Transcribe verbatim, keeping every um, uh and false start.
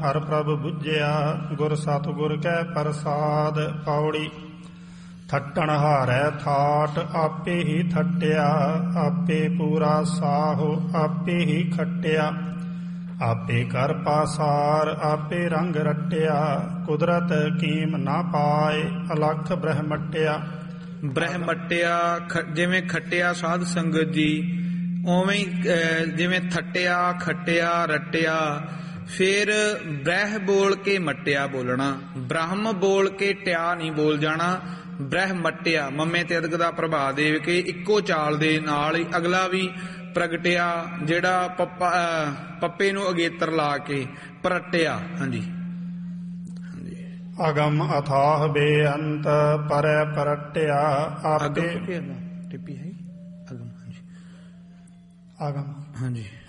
ਹਰ ਪ੍ਰਭ ਬੁੱਝਿਆ ਗੁਰ ਸਤਿਗੁਰ ਕੈ ਪ੍ਰਸਾਦ। ਪੌੜੀ। ਥੱਟਣ ਹਾਰੈ ਥਾਟ ਆਪੇ ਹੀ ਥੱਟਿਆ, ਆਪੇ ਪੂਰਾ ਸਾਹੋ ਆਪੇ ਹੀ ਖੱਟਿਆ। ਆਪੇ ਕਰ ਪਾਸਾਰ ਆਪੇ ਰੰਗ ਰਟਿਆ, ਕੁਦਰਤ ਕੀਮ ਨਾ ਪਾਏ ਅਲਖ ਬ੍ਰਹਮਟਿਆ। ਬ੍ਰਹਮਟਿਆ ਜਿਵੇਂ ਖੱਟਿਆ ਸਾਧ ਸੰਗਤ ਜੀ, ਉਵੇਂ ਹੀ ਜਿਵੇਂ ਥੱਟਿਆ ਖੱਟਿਆ ਰਟਿਆ। ਫਿਰ ਬ੍ਰਹ ਬੋਲ ਕੇ ਮਟਿਆ ਬੋਲਣਾ, ਬ੍ਰਹਮ ਬੋਲ ਕੇ ਟਿਆ ਨਹੀਂ ਬੋਲ ਜਾਣਾ। ਬ੍ਰਹਮਟਿਆ ਮੱਮੇ ਤੇ ਅਦਕ ਦਾ ਪ੍ਰਭਾਵ ਦੇ ਕੇ ਇੱਕੋ ਚਾਲ ਦੇ ਨਾਲ ਹੀ ਅਗਲਾ ਵੀ ਪ੍ਰਗਟਿਆ, ਜਿਹੜਾ ਪੱਪਾ ਪੱਪੇ ਨੂੰ ਅਗੇਤਰ ਲਾ ਕੇ ਪ੍ਰਟਿਆ। ਹਾਂਜੀ। ਅਗਮ ਅਥਾਹ ਬੇਅੰਤ ਪਰੈ ਪਰਟਿਆ, ਆਪੇ ਟਿੱਪੀ ਹੈ ਅਗਮ। ਹਾਂਜੀ ਆਗਮ। ਹਾਂਜੀ।